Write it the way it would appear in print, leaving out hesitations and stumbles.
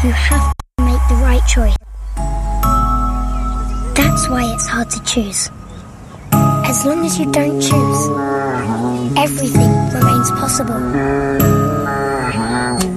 You have to make the right choice. That's why it's hard to choose. As long as you don't choose, everything remains possible.